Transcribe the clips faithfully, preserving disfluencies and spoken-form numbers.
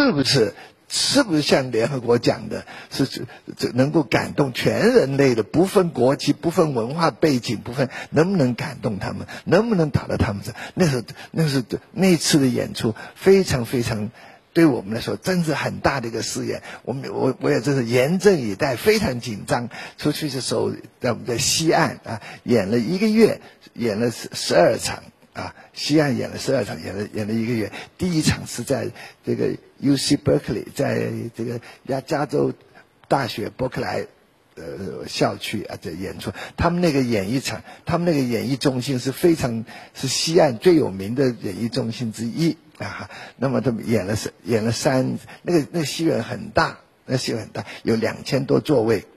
是不是是不是像联合国讲的，是这能够感动全人类的，不分国籍、不分文化背景、不分，能不能感动他们，能不能打到他们这？那时候那时候那次的演出非常非常，对我们来说真是很大的一个试验。我们我我也真是严阵以待，非常紧张。出去的时候，在我们在西岸啊演了一个月，演了十十二场。啊，西岸演了十二场，演了演了一个月。第一场是在这个 U C Berkeley， 在这个加加州大学伯克莱呃校区啊这演出。他们那个演艺场，他们那个演艺中心是非常是西岸最有名的演艺中心之一啊。那么他们演了演了三，那个那个戏院很大，那戏院很大，有两千多座位。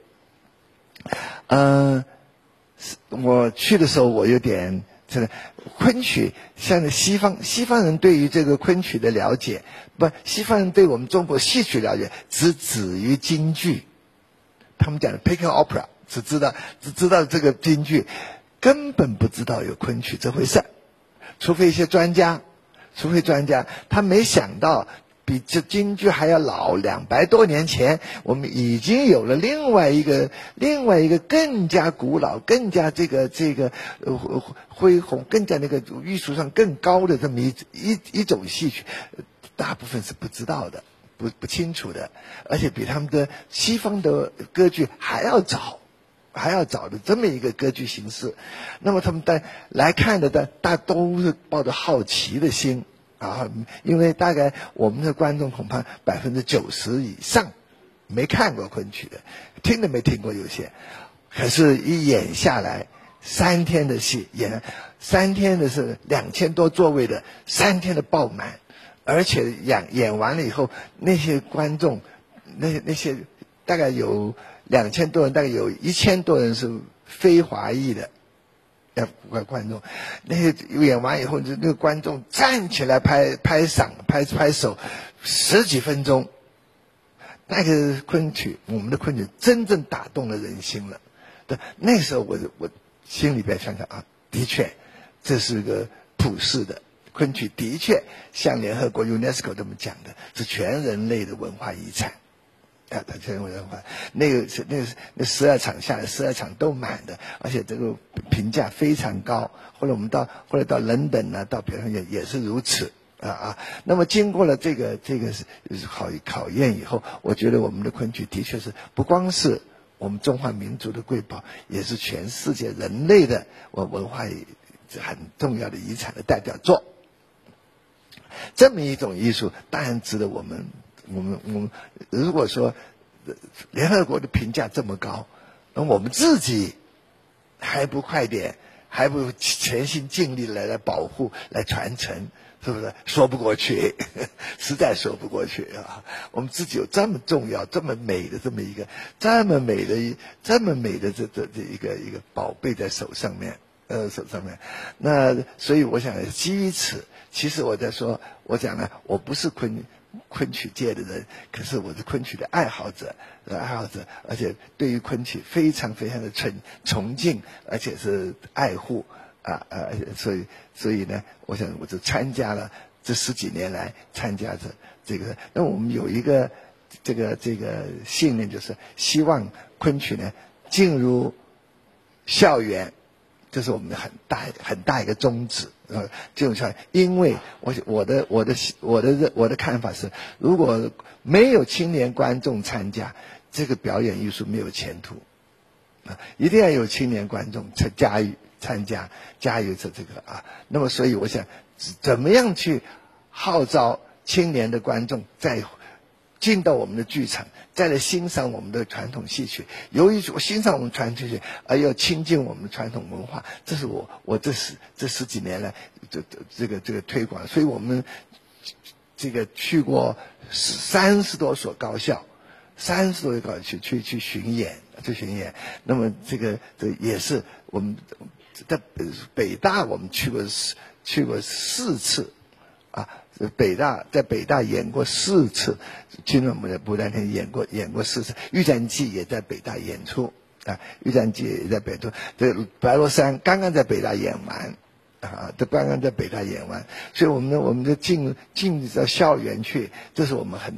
嗯、呃，我去的时候我有点。这个昆曲，像西方西方人对于这个昆曲的了解，不，西方人对我们中国戏曲了解只止于京剧，他们讲的 Peking Opera， 只知道只知道这个京剧，根本不知道有昆曲这回事，除非一些专家，除非专家，他没想到。比这京剧还要老，两百多年前，我们已经有了另外一个、另外一个更加古老、更加这个这个呃恢宏、更加那个艺术上更高的这么一一一种戏曲，大部分是不知道的、不不清楚的，而且比他们的西方的歌剧还要早。还要找的这么一个歌剧形式，那么他们在来看的，大都是抱着好奇的心。啊，因为大概我们的观众恐怕百分之九十以上没看过昆曲的，听都没听过有些，可是一演下来，三天的戏演三天的是两千多座位的，三天的爆满，而且演演完了以后，那些观众，那那些大概有两千多人，大概有一千多人是非华裔的。观众，那些演完以后，那个观众站起来拍拍掌、拍拍手，十几分钟。那个昆曲，我们的昆曲真正打动了人心了。那时候我我心里边想想啊，的确，这是个普世的昆曲，的确像联合国 UNESCO 这么讲的，是全人类的文化遗产。啊，他全文化，那个是那个那十二场下来，十二场都满的，而且这个评价非常高。后来我们到后来到伦敦呢，到别的也也是如此啊啊。那么经过了这个这个是考考验以后，我觉得我们的昆曲的确是不光是我们中华民族的瑰宝，也是全世界人类的文文化很重要的遗产的代表作。这么一种艺术，当然值得我们。我们我们如果说联合国的评价这么高，那我们自己还不快点，还不全心尽力来来保护、来传承，是不是说不过去？实在说不过去啊！我们自己有这么重要、这么美的这么一个、这么美的、这么美的这这这一个一个宝贝在手上面，呃，手上面。那所以我想，基于此，其实我在说，我讲呢，我不是昆。昆曲界的人，可是我是昆曲的爱好者，爱好者，而且对于昆曲非常非常的崇崇敬，而且是爱护啊啊！所以所以呢，我想我就参加了这十几年来参加着这个。那我们有一个这个这个信念，就是希望昆曲呢进入校园。这是我们的很大很大一个宗旨，呃，这种校园，因为我我的我的我的我的看法是，如果没有青年观众参加，这个表演艺术没有前途，啊，一定要有青年观众参加参加加入这这个啊。那么，所以我想，怎么样去号召青年的观众在进到我们的剧场，再来欣赏我们的传统戏曲。由于我欣赏我们传统戏曲，而要亲近我们的传统文化，这是我我这十这十几年来这这个这个推广。所以我们这个去过三十多所高校，三十多个高校去去去巡演，去巡演。那么这个这也是我们在北大我们去过去过四次。啊，北大在北大演过四次，金融的牡丹亭演过演过四次，玉簪记也在北大演出啊，玉簪记也在北大，这白罗山刚刚在北大演完啊，这刚刚在北大演完，所以我们呢，我们就进进到校园去，这是我们很。